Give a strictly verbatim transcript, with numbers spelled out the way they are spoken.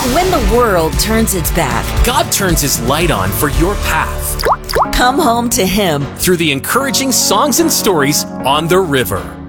When the world turns its back, God turns His light on for your path come home to Him through the encouraging songs and stories on the river.